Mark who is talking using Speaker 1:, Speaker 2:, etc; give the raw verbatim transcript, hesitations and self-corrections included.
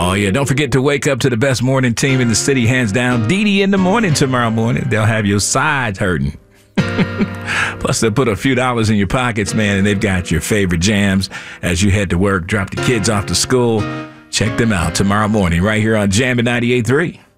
Speaker 1: Oh, yeah. Don't forget to wake up to the best morning team in the city, hands down. D D in the morning tomorrow morning. They'll have your sides hurting. Plus, they'll put a few dollars in your pockets, man, and they've got your favorite jams as you head to work, drop the kids off to school. Check them out tomorrow morning right here on Jammin' ninety-eight point three.